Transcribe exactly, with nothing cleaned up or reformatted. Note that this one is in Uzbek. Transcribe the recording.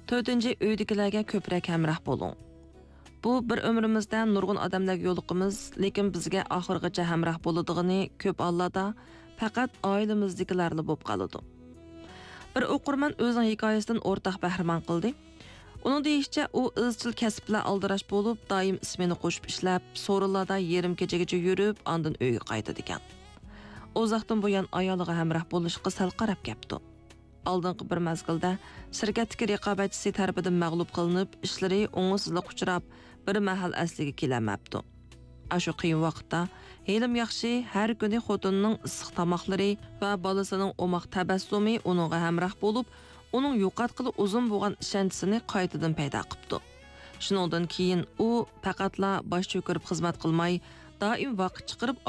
to'rtinchi uydagilarga ko'proq hamroh bo'ling. Bu bir umrimizda nurg'un odamlarga yo'liqimiz, lekin bizga oxirgacha hamroh bo'ladigini ko'p hollarda faqat oilamizdagilarla bo'lib qoladi. Bir o'qirman o'zining hikoyasidan o'rtaq bahramon qildi. Uning deyishicha, u izchil kasb bilan aldirash bo'lib, doim ismini qo'shib ishlab, so'rinlarda yarim kechagacha yurib, ondan uyga qaytadi ekan. Uzoqdan buyon ayoliga hamroh bo'lishga sal qarab ketdi. Oldingi bir mazgilda shirkatdagi raqobatchisi tarafidan mag'lub qilinib, ishlari o'ngsizlik uchrab, bir mahal asliga kelamabdi. Ashu qiyin vaqtda Helim yaxshi har kuni xotinining issiq tomoqlari va bolasining omoq tabassumi uningga hamroh bo'lib, uning yo'qotqili uzun bo'lgan ishonchisini qaytadan paydo qilibdi. Shuningdan keyin u faqatla bosh cho'kirib xizmat qilmay, doim vaqt chiqarib